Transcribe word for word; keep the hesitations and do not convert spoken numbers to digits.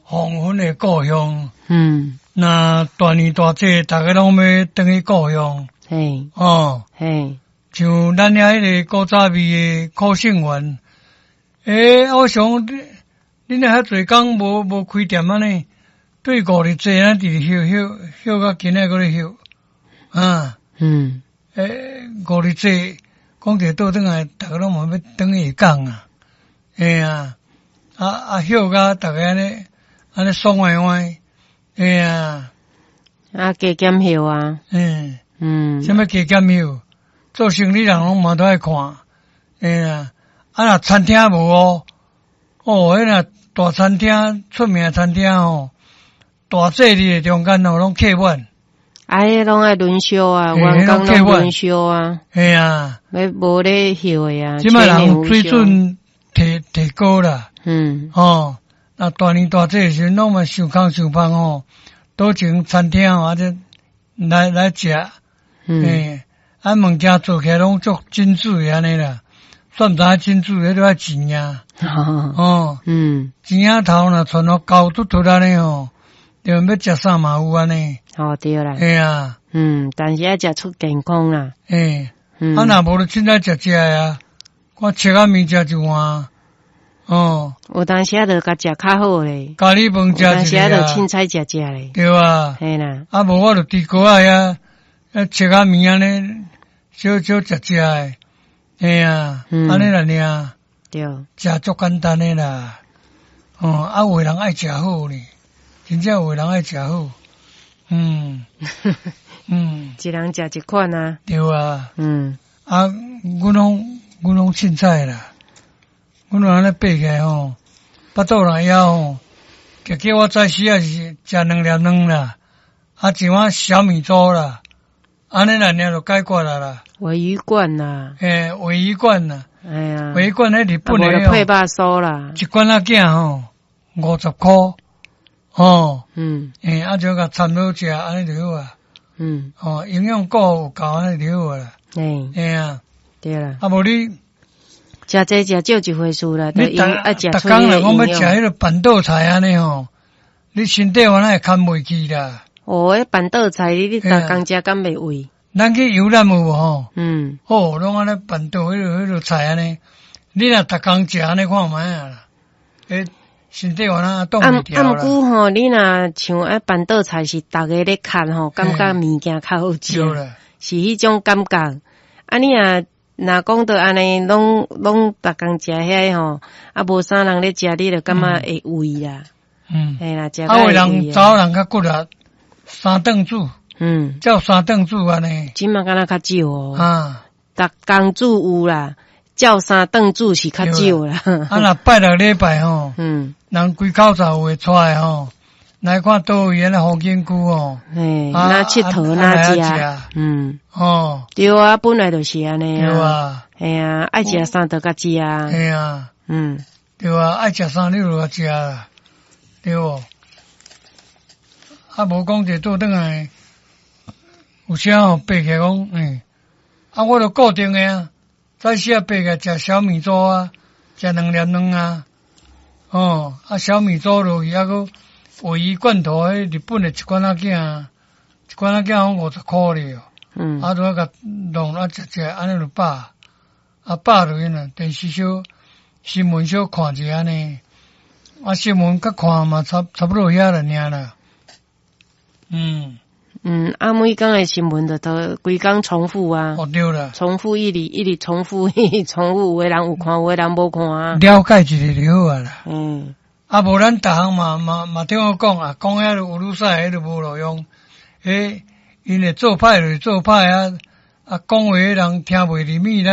黄昏的故乡。 嗯， 那大年大节，大家拢要回去故乡。 嘿， 哦， 嘿， 像咱遐迄个古早味的苦杏园，诶，我想恁恁遐侪工无无开店安尼，对五日节咱直休休休到今仔个咧休，啊， 嗯， 诶，五日节讲者倒转来，大家拢嘛要转去讲啊，哎啊，啊啊休到大家安尼安尼爽歪歪，哎呀， 啊，加减休啊， 嗯。 嗯， 什么加减休，做生意人拢嘛都爱看，哎呀，啊若餐厅无哦，哦，迄若大餐厅出名的餐厅吼，大节日中间吼拢客满， 啊，迄拢爱轮休啊， 嘿员工迄拢客满拢轮休啊， 哎呀， 要无咧休的啊， 即摆全年人无休， 水准提提高啦， 嗯， 哦，那大年大节时拢嘛受康受芳吼，倒前餐厅或者来来食。 嗯， 诶，啊，物件做起来拢足精致安尼啦，算毋知精致，迄都要钱呀。哦， 嗯， 钱仔头若存到高嘟嘟安尼吼，就要食啥嘛有安尼。 哦对啦， 哎呀， 嗯，但是要食出健康啦， 诶， 嗯， 啊，若无就凊彩食食呀，我切仔面食一碗，哦， 有当时啊，着甲食较好咧， 咖喱饭有当时啊， 食一个啊， 着凊彩食食咧， 对啊， 嘿啦， 啊，无我就伫锅仔遐，啊，切仔面安尼，少少食食诶，哎呀， 嗯安尼啦尔。 对， 食足简单的啦，哦，啊，有的人爱食好呢，真正有的人爱食好，嗯嗯， 一人食一款啊， 对啊， 嗯， 啊，阮拢阮拢凊彩啦，阮拢安尼爬起来吼，巴肚内枵吼，就叫我早时啊是食两粒卵啦，啊一碗小米粥啦，安尼啦，尔就解决啦啦， 鲔鱼罐啦， 诶，鲔鱼罐啦， 哎呀， 鲔鱼罐迄日啊， 本无的哦， 就配肉酥啦， 一罐仔囝吼五十箍，哦。 嗯诶，啊，就甲掺落食，安尼就好啊。 嗯， 哦，营养够有够，安尼就好啦。 哎， 嘿啊， 对啦， 啊，无你食这食少一回事啦，就你逐因爱食逐出迄个工若讲要食营养。 迄个板豆菜安尼吼，你身体原来会扛袂去啦。 哦，迄板豆菜你你逐嘿啊工食敢袂胃？ 咱去游览有无吼？ 嗯， 哦，拢安尼板豆迄落迄落菜安尼，你若逐工食安尼看卖啊啦，诶，身体原来冻暗袂调啦。 暗久吼，你若像爱板豆菜是逐个咧看吼，感觉物件较好对食， 啦， 是迄种感觉。啊，你若若讲到安尼，拢拢逐工食遐吼，啊无啥人咧食，你就感觉会胃啦， 嗯， 嘿啦，食啊，有的到会人胃啊。 早人较骨力，三顿煮， 嗯， 照三顿煮安尼， 即嘛敢若较少哦， 啊。 逐工煮有啦，照三顿煮是较少啦。 啊，若拜六礼拜吼， 嗯， 人规口罩有会出来吼，来看倒位安尼风景区吼， 嘿， 啊哪佚佗啊哪啊食来食， 嗯， 哦， 对啊，本来就是安尼对啊， 啊， 嘿啊，爱食啥就甲食啊， 嘿啊， 嗯， 对啊，爱食啥你就甲食啦，对无？啊，无讲者倒转来，有啥吼爬起来讲，嗯，啊，我著固定诶啊，早时啊爬起来食小米粥啊，食两粒卵啊，哦，啊小米粥落去，啊个鲔鱼罐头，迄日本诶一罐仔囝，一罐仔囝好五十箍咧哦， 嗯， 啊，拄啊甲弄啊食食，安尼就饱，啊饱落去呢，电视小新闻小看者安尼，啊新闻甲看嘛差差不多遐了尔啦，嗯， 嗯，啊，每工诶新闻就都规工重复啊， 哦对啦， 重复一直一直重复，一直重复，有诶人有看，有诶人无看啊， 了解一下就好啊啦。 嗯， 啊，无咱逐项嘛嘛嘛听我讲啊，讲遐有愈使迄就无路用。迄因会做歹就是做歹啊，啊讲话迄人听袂入耳。